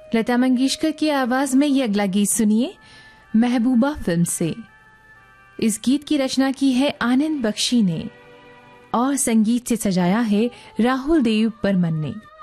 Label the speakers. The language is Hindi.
Speaker 1: लता मंगेशकर की आवाज में ये अगला गीत सुनिए महबूबा फिल्म से। इस गीत की रचना की है आनंद बख्शी ने और संगीत से सजाया है राहुल देव बर्मन ने।